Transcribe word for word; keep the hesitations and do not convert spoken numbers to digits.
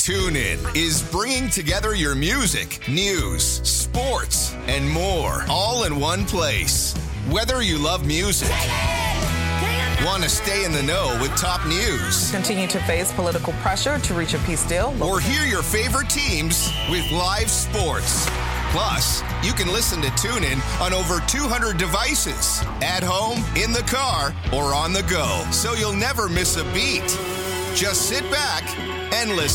TuneIn is bringing together your music, news, sports, and more, all in one place. Whether you love music, want to stay in the know with top news, continue to face political pressure to reach a peace deal, or hear your favorite teams with live sports. Plus, you can listen to TuneIn on over two hundred devices, at home, in the car, or on the go, so you'll never miss a beat. Just sit back and listen.